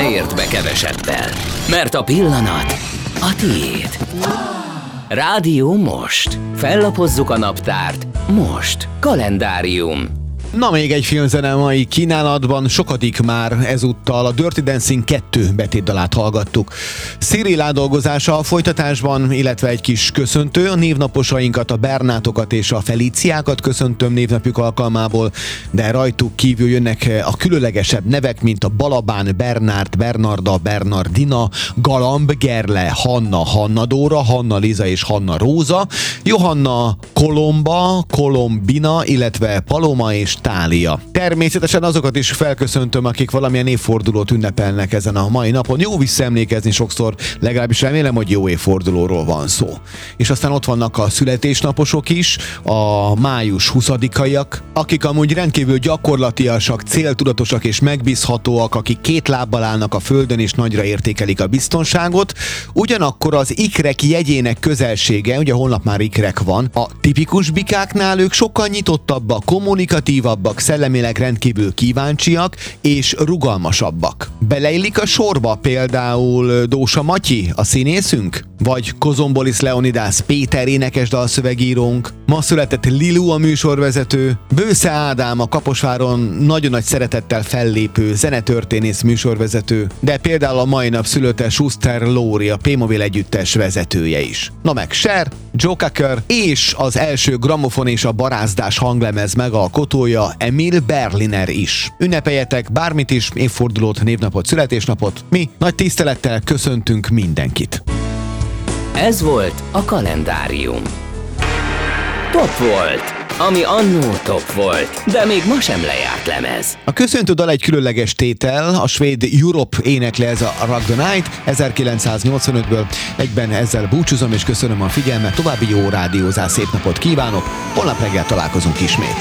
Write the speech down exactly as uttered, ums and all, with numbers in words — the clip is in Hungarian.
ne érd be kevesebbel, mert a pillanat a tiéd. Rádió Most. Fellapozzuk a naptárt. Most. Kalendárium. Na, még egy filmzene mai kínálatban, sokadik már ezúttal a Dirty Dancing kettő betétdalát hallgattuk. Cyril átdolgozása a folytatásban, illetve egy kis köszöntő. A névnaposainkat, a Bernátokat és a Felíciákat köszöntöm névnapjuk alkalmából, de rajtuk kívül jönnek a különlegesebb nevek, mint a Balabán, Bernárd, Bernarda, Bernardina, Galamb, Gerle, Hanna, Hanna Dóra, Hanna Liza és Hanna Róza, Johanna, Kolomba, Kolombina, illetve Paloma és Tália. Természetesen azokat is felköszöntöm, akik valamilyen évfordulót ünnepelnek ezen a mai napon. Jó visszaemlékezni sokszor, legalábbis remélem, hogy jó évfordulóról van szó. És aztán ott vannak a születésnaposok is, a május huszadikaiak, akik amúgy rendkívül gyakorlatiasak, céltudatosak és megbízhatóak, akik két lábbal állnak a földön és nagyra értékelik a biztonságot. Ugyanakkor az ikrek jegyének közelsége, ugye holnap már ikrek van, a tipikus bikáknál ők sokkal nyitottabbak, kommunikatívabbak, szellemileg rendkívül kíváncsiak és rugalmasabbak. Beleillik a sorba például Dósa Matyi, a színészünk? Vagy Kozombolis Leonidász Péter énekes dalszövegírónk? Ma született Lilu, a műsorvezető, Bősze Ádám, a Kaposváron nagyon nagy szeretettel fellépő zenetörténész műsorvezető, de például a mai nap szülötte Schuster Lóri, a P-Mobil együttes vezetője is. Na meg Cher, Joe Cocker és az első grammofon és a barázdás hanglemez megalkotója Emil Berliner is. Ünnepeljetek bármit is, évfordulót, névnapot, születésnapot. Mi nagy tisztelettel köszöntünk mindenkit. Ez volt a Kalendárium. Top volt, ami annó top volt, de még ma sem lejárt lemez. A köszöntő dal egy különleges tétel, a svéd Europe énekli, ez a Rock the Night ezerkilencszáznyolcvanötből. Egyben ezzel búcsúzom és köszönöm a figyelmet, további jó rádiózás, szép napot kívánok, holnap reggel találkozunk ismét.